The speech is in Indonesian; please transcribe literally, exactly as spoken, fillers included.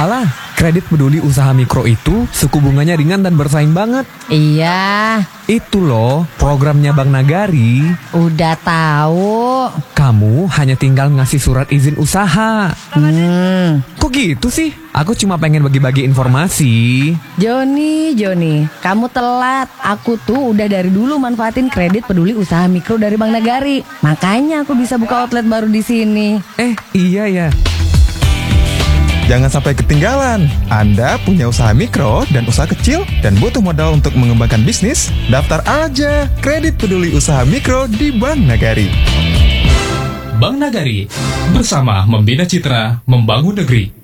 Iyalah, kredit peduli usaha mikro itu suku bunganya ringan dan bersaing banget. Iya, Itu loh, programnya Bank Nagari. udah tahu. Kamu hanya tinggal ngasih surat izin usaha. Hmm, Kok gitu sih? Aku cuma pengen bagi-bagi informasi. Joni, Joni, kamu telat. Aku tuh udah dari dulu manfaatin kredit peduli usaha mikro dari Bank Nagari. Makanya aku bisa buka outlet baru di sini. Eh, iya ya. Jangan sampai ketinggalan. Anda punya usaha mikro dan usaha kecil dan butuh modal untuk mengembangkan bisnis? Daftar aja kredit peduli usaha mikro di Bank Nagari. Bank Nagari, bersama membina citra, membangun negeri.